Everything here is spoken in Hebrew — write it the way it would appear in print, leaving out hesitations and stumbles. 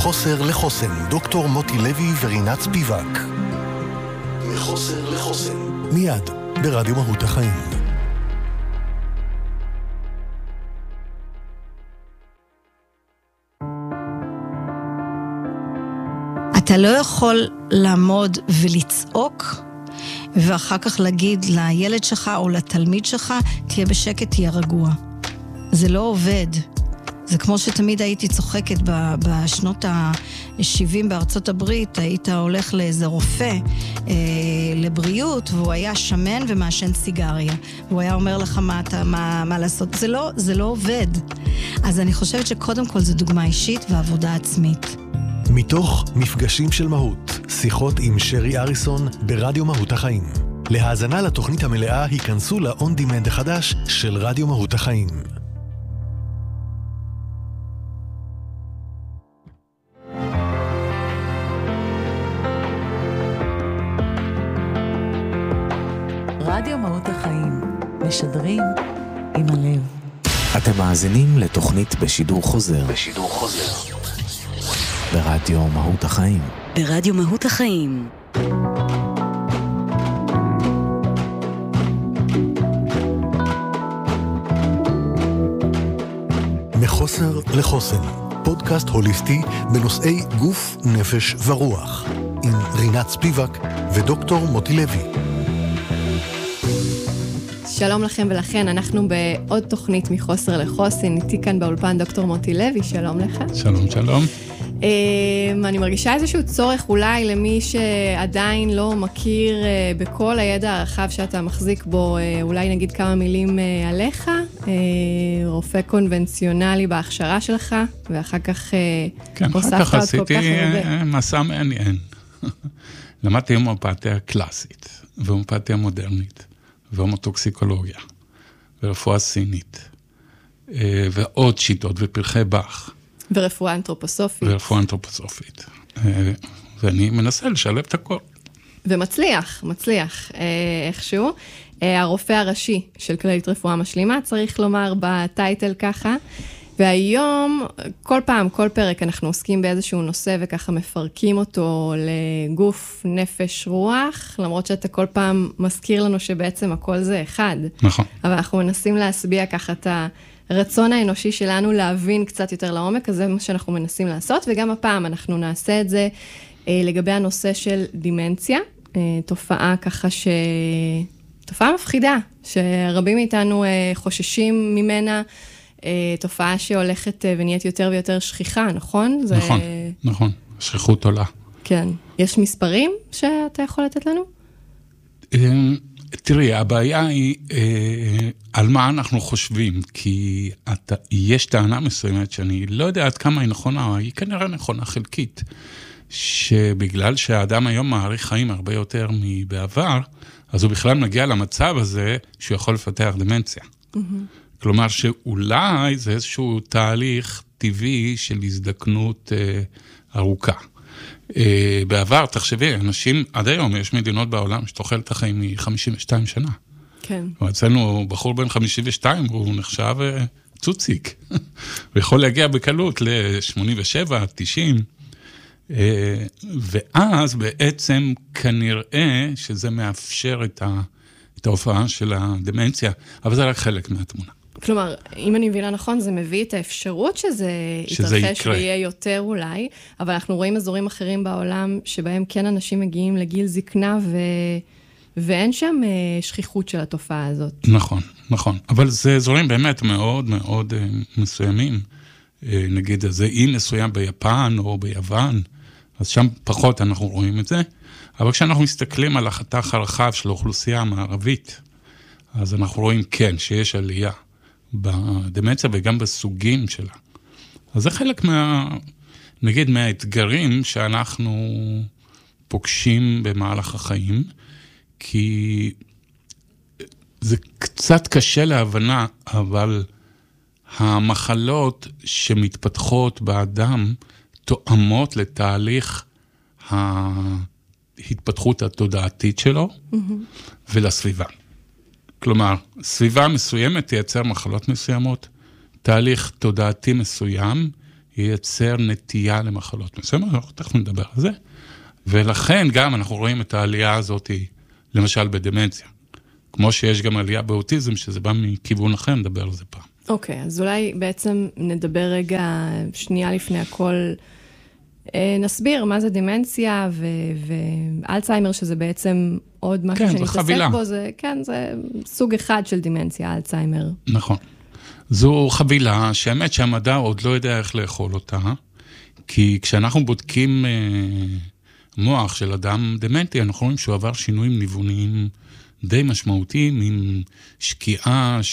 מחוסר לחוסן, דוקטור מוטי לוי ורינת ספיבק. מחוסר לחוסן. מיד, ברדיו מהות החיים. אתה לא יכול לעמוד ולצעוק, ואחר כך להגיד לילד שלך או לתלמיד שלך, תהיה בשקט, תהיה רגוע. זה לא עובד. זה כמו שתמיד הייתי צוחקת בשנות ה-70 בארצות הברית, היית הולך לאיזה רופא לבריאות, והוא היה שמן ומעשן סיגריה. והוא היה אומר לך מה לעשות. זה לא עובד. אז אני חושבת שקודם כל זה דוגמה אישית ועבודה עצמית. מתוך מפגשים של מהות, שיחות עם שרי אריסון ברדיו מהות החיים. להאזנה לתוכנית המלאה היכנסו ל-On Demand החדש של רדיו מהות החיים. רדיו מהות החיים, משדרים עם הלב. אתם מאזינים לתוכנית בשידור חוזר. ברדיו מהות החיים. ברדיו מהות החיים. מחוסר לחוסן, פודקאסט הוליסטי בנושאי גוף, נפש ורוח, עם רינת ספיבק ודוקטור מוטי לוי. שלום לכם ולכן, אנחנו בעוד תוכנית מחוסר לחוסן, איתי כאן באולפן דוקטור מוטי לוי, שלום לך. שלום, שלום. אני מרגישה איזשהו צורך אולי למי שעדיין לא מכיר בכל הידע הרחב שאתה מחזיק בו, אולי נגיד כמה מילים עליך, רופא קונבנציונלי בהכשרה שלך, ואחר כך כן, אחר כך עשיתי מסע מעניין. למדתי הומאופתיה קלאסית, והומאופתיה מודרנית, והומוטוקסיקולוגיה, ורפואה סינית, ועוד שיטות ופרחי באך. ורפואה אנתרופוסופית. ורפואה אנתרופוסופית. ואני מנסה לשלב את הכל. ומצליח, איכשהו. הרופא הראשי של כללית רפואה משלימה, צריך לומר בטייטל ככה. והיום, כל פעם, כל פרק, אנחנו עוסקים באיזשהו נושא וככה מפרקים אותו לגוף, נפש, רוח, למרות שאתה כל פעם מזכיר לנו שבעצם הכל זה אחד. נכון. אבל אנחנו מנסים להסביע ככה את הרצון האנושי שלנו להבין קצת יותר לעומק, אז זה מה שאנחנו מנסים לעשות, וגם הפעם אנחנו נעשה את זה לגבי הנושא של דימנציה, תופעה ככה תופעה מפחידה, שרבים מאיתנו חוששים ממנה, תופעה שהולכת ונהיית יותר ויותר שכיחה, נכון? נכון, שכיחות עולה. כן. יש מספרים שאתה יכול לתת לנו? תראי, הבעיה היא על מה אנחנו חושבים, כי יש טענה מסוימת שאני לא יודע עד כמה היא נכונה, היא כנראה נכונה חלקית, שבגלל שהאדם היום מעריך חיים הרבה יותר מבעבר, אז הוא בכלל מגיע למצב הזה שהוא יכול לפתח דמנציה. כלומר שאולי זה איזשהו תהליך טבעי של הזדקנות ארוכה. בעבר, תחשבי, אנשים, עד היום יש מדינות בעולם שתוחלת החיים מ-52 שנה. כן. אצלנו בחור בן 52, הוא נחשב צוציק. הוא יכול להגיע בקלות ל-87, 90. ואז בעצם כנראה שזה מאפשר את ההופעה של הדמנציה, אבל זה רק חלק מהתמונה. כלומר, אם אני מבינה נכון, זה מביא את האפשרות שזה יתרחש ויהיה יותר אולי, אבל אנחנו רואים אזורים אחרים בעולם שבהם כן אנשים מגיעים לגיל זקנה ואין שם שכיחות של התופעה הזאת. נכון, נכון. אבל זה אזורים באמת מאוד מאוד מסוימים. נגיד, זה אי מסוים ביפן או ביוון, אז שם פחות אנחנו רואים את זה. אבל כשאנחנו מסתכלים על החתך הרחב של האוכלוסייה המערבית, אז אנחנו רואים כן שיש עלייה בדמנציה וגם בסוגים שלה. אז זה חלק נגיד מהאתגרים שאנחנו פוגשים במהלך החיים, כי זה קצת קשה להבנה, אבל המחלות שמתפתחות באדם תואמות לתהליך ההתפתחות התודעתית שלו ולסביבה. כלומר, סביבה מסוימת תייצר מחלות מסוימות, תהליך תודעתי מסוים ייצר נטייה למחלות. בסדר, אנחנו תכף נדבר על זה. ולכן גם אנחנו רואים את העלייה הזאת, למשל בדמנציה. כמו שיש גם עלייה באוטיזם, שזה בא מכיוון אחר, נדבר על זה פעם. אוקיי, אז אולי בעצם נדבר רגע, שנייה לפני הכל, נסביר מה זה דמנציה ואלצהיימר, שזה בעצם עוד משהו שנתעסק בו, זה סוג אחד של דמנציה, אלצהיימר. נכון. זו חבילה שהאמת שהמדע עוד לא יודע איך לאכול אותה, כי כשאנחנו בודקים מוח של אדם דמנטי, אנחנו רואים שהוא עבר שינויים ניווניים די משמעותיים, עם שקיעה